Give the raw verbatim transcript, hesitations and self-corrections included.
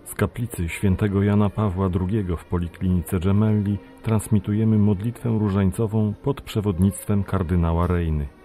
Z kaplicy świętego Jana Pawła drugiego w Poliklinice Gemelli transmitujemy modlitwę różańcową pod przewodnictwem kardynała Rejny.